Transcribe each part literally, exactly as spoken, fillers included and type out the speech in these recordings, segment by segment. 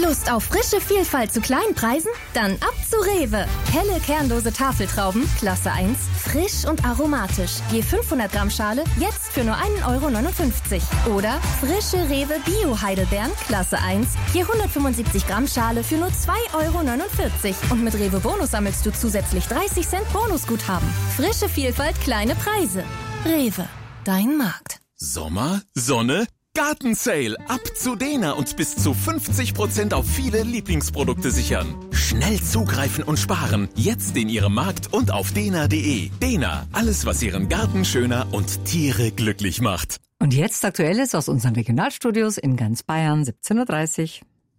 Lust auf frische Vielfalt zu kleinen Preisen? Dann ab zu Rewe. Helle kernlose Tafeltrauben, Klasse eins, frisch und aromatisch. Je fünfhundert Gramm Schale, jetzt für nur ein Euro neunundfünfzig. Oder frische Rewe Bio-Heidelbeeren, Klasse eins, je hundertfünfundsiebzig Gramm Schale für nur zwei Euro neunundvierzig. Und mit Rewe Bonus sammelst du zusätzlich dreißig Cent Bonusguthaben. Frische Vielfalt, kleine Preise. Rewe, dein Markt. Sommer, Sonne, Gartensale. Ab zu Dena und bis zu fünfzig Prozent auf viele Lieblingsprodukte sichern. Schnell zugreifen und sparen. Jetzt in Ihrem Markt und auf dena punkt de. Dena, alles was Ihren Garten schöner und Tiere glücklich macht. Und jetzt Aktuelles aus unseren Regionalstudios in ganz Bayern, siebzehn Uhr dreißig.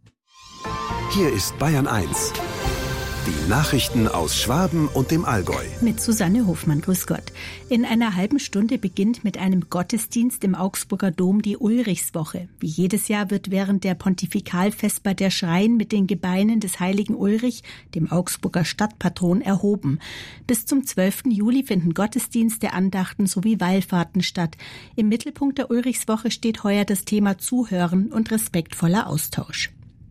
Hier ist Bayern eins. Die Nachrichten aus Schwaben und dem Allgäu. Mit Susanne Hofmann, grüß Gott. In einer halben Stunde beginnt mit einem Gottesdienst im Augsburger Dom die Ulrichswoche. Wie jedes Jahr wird während der Pontifikalvesper der Schrein mit den Gebeinen des heiligen Ulrich, dem Augsburger Stadtpatron, erhoben. Bis zum zwölften Juli finden Gottesdienste, Andachten sowie Wallfahrten statt. Im Mittelpunkt der Ulrichswoche steht heuer das Thema Zuhören und respektvoller Austausch.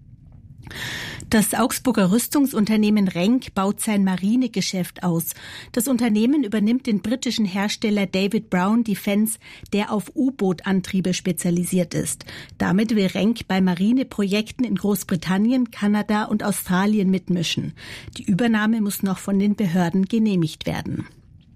Das Augsburger Rüstungsunternehmen Renk baut sein Marinegeschäft aus. Das Unternehmen übernimmt den britischen Hersteller David Brown Defence, der auf U-Boot-Antriebe spezialisiert ist. Damit will Renk bei Marineprojekten in Großbritannien, Kanada und Australien mitmischen. Die Übernahme muss noch von den Behörden genehmigt werden.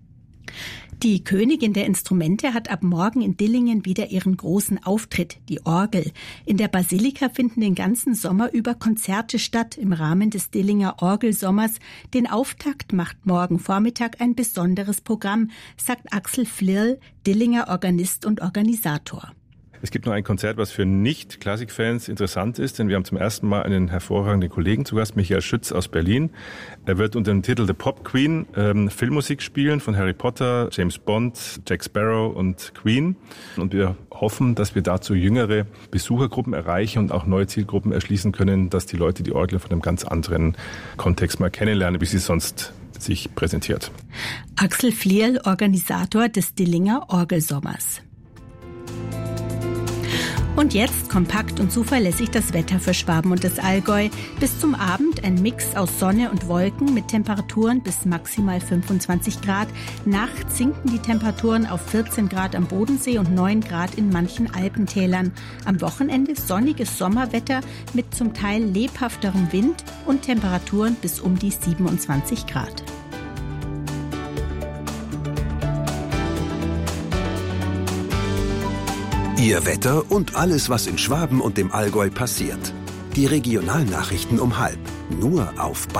Die Königin der Instrumente hat ab morgen in Dillingen wieder ihren großen Auftritt, die Orgel. In der Basilika finden den ganzen Sommer über Konzerte statt im Rahmen des Dillinger Orgelsommers. Den Auftakt macht morgen Vormittag ein besonderes Programm, sagt Axel Flirl, Dillinger Organist und Organisator. Es gibt noch ein Konzert, was für Nicht-Klassikfans interessant ist, denn wir haben zum ersten Mal einen hervorragenden Kollegen zu Gast, Michael Schütz aus Berlin. Er wird unter dem Titel The Pop Queen ähm, Filmmusik spielen von Harry Potter, James Bond, Jack Sparrow und Queen. Und wir hoffen, dass wir dazu jüngere Besuchergruppen erreichen und auch neue Zielgruppen erschließen können, dass die Leute die Orgel von einem ganz anderen Kontext mal kennenlernen, wie sie sonst sich präsentiert. Axel Flierl, Organisator des Dillinger Orgelsommers. Und jetzt kompakt und zuverlässig das Wetter für Schwaben und das Allgäu. Bis zum Abend ein Mix aus Sonne und Wolken mit Temperaturen bis maximal fünfundzwanzig Grad. Nachts sinken die Temperaturen auf vierzehn Grad am Bodensee und neun Grad in manchen Alpentälern. Am Wochenende sonniges Sommerwetter mit zum Teil lebhafterem Wind und Temperaturen bis um die siebenundzwanzig Grad. Ihr Wetter und alles, was in Schwaben und dem Allgäu passiert. Die Regionalnachrichten um halb. Nur auf